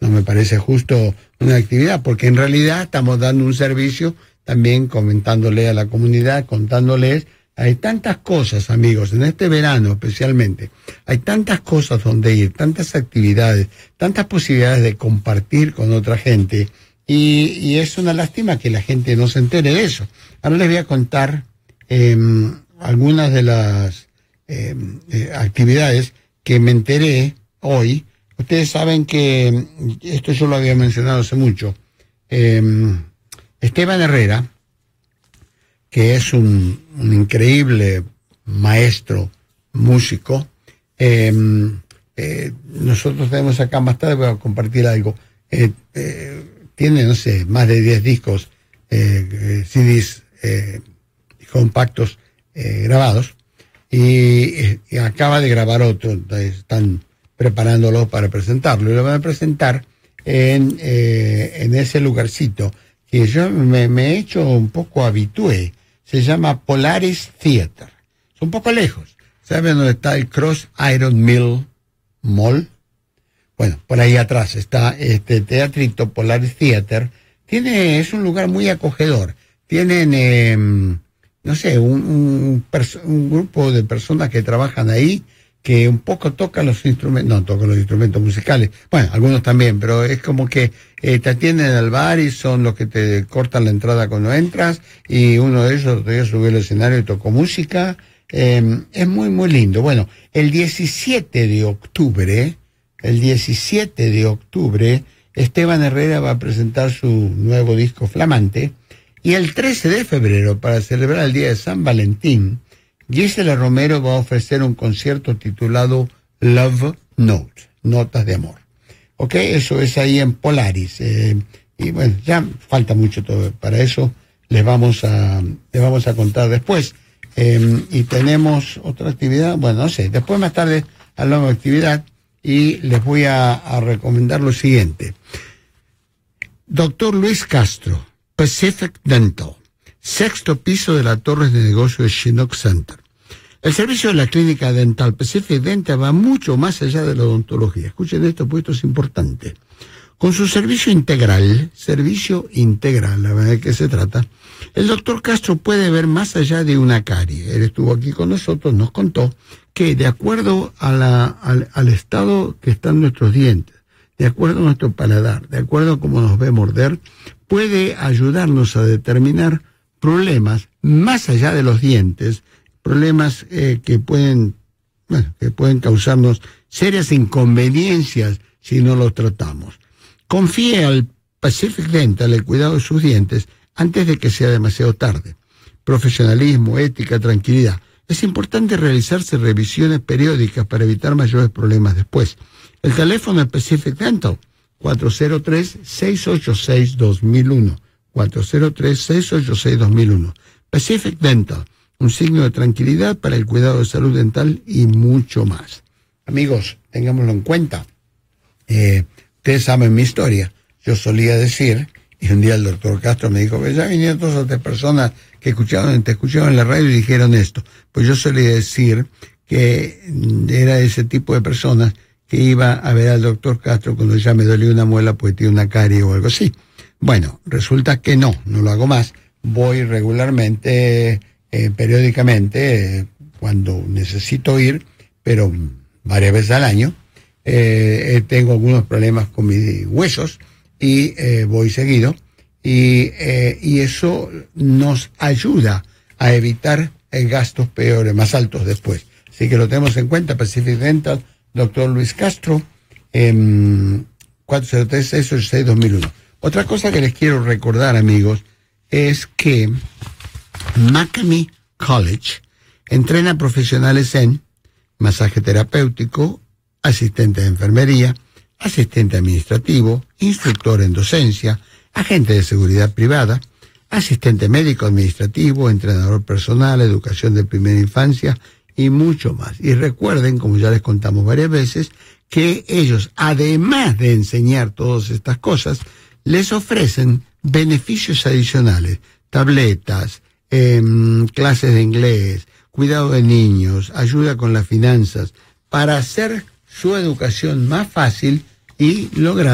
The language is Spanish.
no me parece justo una actividad, porque en realidad estamos dando un servicio también comentándole a la comunidad, contándoles. Hay tantas cosas, amigos, en este verano especialmente, hay tantas cosas donde ir, tantas actividades, tantas posibilidades de compartir con otra gente, y es una lástima que la gente no se entere de eso. Ahora les voy a contar algunas de las actividades que me enteré hoy. Ustedes saben que, esto yo lo había mencionado hace mucho, Esteban Herrera, que es un increíble maestro, músico. Nosotros tenemos acá, más tarde voy a compartir algo. Tiene, no sé, más de 10 discos, CDs compactos grabados, y acaba de grabar otro. Entonces están preparándolo para presentarlo, y lo van a presentar en ese lugarcito que yo me he hecho un poco habitué. Se llama Polaris Theater. Es un poco lejos. ¿Saben dónde está el Cross Iron Mill Mall? Bueno, por ahí atrás está este teatrito, Polaris Theater. Es un lugar muy acogedor. Tienen, no sé, un grupo de personas que trabajan ahí, que un poco tocan los instrumentos, no tocan los instrumentos musicales, bueno, algunos también, pero es como que te atienden al bar y son los que te cortan la entrada cuando entras, y uno de ellos subió al escenario y tocó música. Es muy, muy lindo. Bueno, el 17 de octubre, Esteban Herrera va a presentar su nuevo disco Flamante, y el 13 de febrero, para celebrar el día de San Valentín, Gisela Romero va a ofrecer un concierto titulado Love Note, Notas de Amor. ¿Ok? Eso es ahí en Polaris. Y bueno, ya falta mucho todo para eso. Les vamos a contar después. Y tenemos otra actividad. Bueno, no sé. Después, más tarde, hablamos de actividad y les voy a recomendar lo siguiente. Doctor Luis Castro, Pacific Dental. 6º piso de la torre de negocio de Chinook Center. El servicio de la clínica dental Pacific Dental va mucho más allá de la odontología. Escuchen esto, porque esto es importante. Con su servicio integral, la verdad de qué se trata, el doctor Castro puede ver más allá de una carie. Él estuvo aquí con nosotros, nos contó que de acuerdo al estado que están nuestros dientes, de acuerdo a nuestro paladar, de acuerdo a cómo nos ve morder, puede ayudarnos a determinar problemas más allá de los dientes, problemas que pueden causarnos serias inconveniencias si no los tratamos. Confíe al Pacific Dental el cuidado de sus dientes antes de que sea demasiado tarde. Profesionalismo, ética, tranquilidad. Es importante realizarse revisiones periódicas para evitar mayores problemas después. El teléfono de Pacific Dental, 403-686-2001. 403-686-2001. Pacific Dental, un signo de tranquilidad para el cuidado de salud dental y mucho más. Amigos, tengámoslo en cuenta. Ustedes saben mi historia. Yo solía decir, y un día el doctor Castro me dijo que ya vinieron 2 o 3 personas que te escucharon en la radio y dijeron esto. Pues yo solía decir que era ese tipo de personas que iba a ver al doctor Castro cuando ya me dolía una muela porque tiene una carie o algo así. Bueno, resulta que no lo hago más. Voy regularmente, periódicamente, cuando necesito ir, pero varias veces al año. Tengo algunos problemas con mis huesos y voy seguido. Y eso nos ayuda a evitar gastos peores, más altos después. Así que lo tenemos en cuenta. Pacific Dental, doctor Luis Castro, 403-686-2001. Otra cosa que les quiero recordar, amigos, es que McCamey College entrena profesionales en masaje terapéutico, asistente de enfermería, asistente administrativo, instructor en docencia, agente de seguridad privada, asistente médico administrativo, entrenador personal, educación de primera infancia y mucho más. Y recuerden, como ya les contamos varias veces, que ellos, además de enseñar todas estas cosas, les ofrecen beneficios adicionales, tabletas, clases de inglés, cuidado de niños, ayuda con las finanzas, para hacer su educación más fácil y lograr